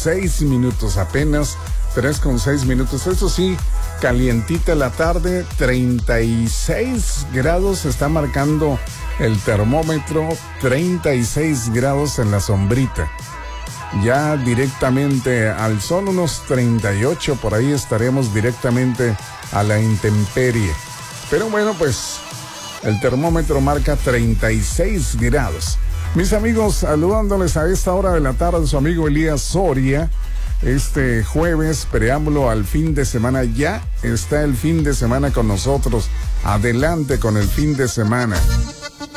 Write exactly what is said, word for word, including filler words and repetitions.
seis minutos, apenas tres con seis minutos. Eso sí, calientita la tarde, treinta y seis grados está marcando el termómetro, treinta y seis grados en la sombrita. Ya directamente al sol, unos treinta y ocho, por ahí estaremos directamente a la intemperie. Pero bueno, pues el termómetro marca treinta y seis grados. Mis amigos, saludándoles a esta hora de la tarde, su amigo Elías Soria. Este jueves, preámbulo al fin de semana. Ya está el fin de semana con nosotros. Adelante con el fin de semana.